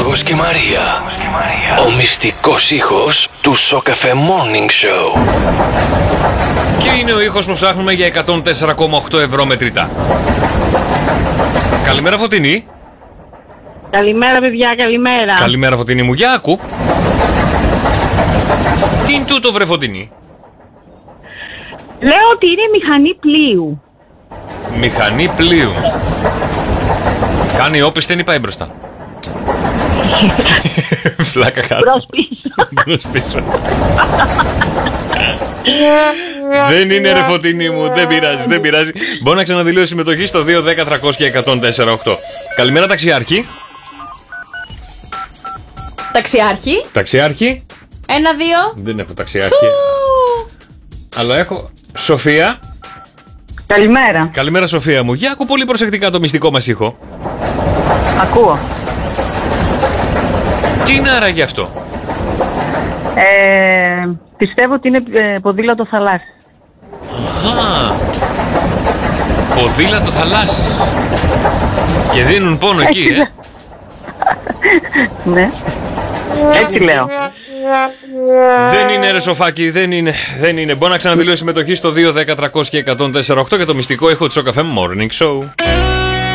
Γιώργος και Μαρία. Ο μυστικός ήχος του Shock FM Morning Show. Και είναι ο ήχος που ψάχνουμε για 104,8 ευρώ μετρητά. Καλημέρα Φωτεινή. Καλημέρα παιδιά, καλημέρα. Καλημέρα Φωτεινή μου, για άκου. Τι είναι τούτο βρε Φωτεινή? Λέω ότι είναι μηχανή πλοίου. Μηχανή πλοίου. Κάνει όπισθεν ή πάει μπροστά? Φλάκα χάρη. Μπρος πίσω. Δεν είναι ρε Φωτεινή μου, δεν πειράζει, δεν πειράζει. Μπορεί να ξαναδηλώσει συμμετοχή στο 210 300 και 104,8. Καλημέρα ταξιάρχη. Ταξιάρχη. Ταξιάρχη. 1-2. Δεν έχω ταξιάρχη. Αλλά έχω Σοφία. Καλημέρα. Καλημέρα Σοφία μου. Για άκου πολύ προσεκτικά το μυστικό μας ήχο. Ακούω. Τι είναι άραγε αυτό? Πιστεύω ότι είναι ποδήλατο θαλάσσης. Αχα. Ποδήλατο θαλάσσης. Και δίνουν πόνο εκεί, Ναι. Έτσι λέω. Δεν είναι ρε Σοφάκη, δεν είναι. Δεν είναι. Μπορεί να ξαναδηλώσει συμμετοχή στο 210 300 και 104,8 και το μυστικό ήχο του Shock FM Morning Show.